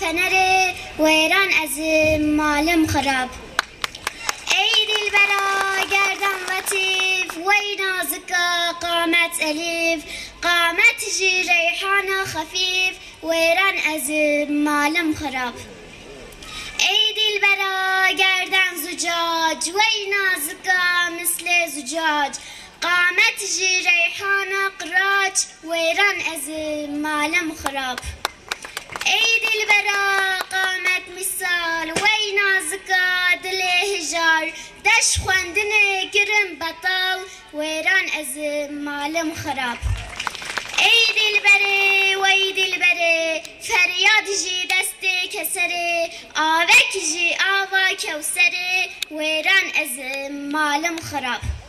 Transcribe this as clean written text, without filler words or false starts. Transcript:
تنره ویران از مالم خراب. ای دلبرا گردن لطیف وی نازکا قامت الیف، قامت جی ریحان خفیف ویران از مالم خراب. ای دلبرا گردن زجاج وی نازکا مثل زجاج، قامت جی ریحان قراج ویران از مالم خراب. ای دلبرا قامت مثال وی نازکا دل هجار، دش خواندن گرم بطال ویران از مالم خراب. ای دلبره وی دلبره فریاد جی دست کسره، آوک جی آوا کوسره ویران از مالم خراب.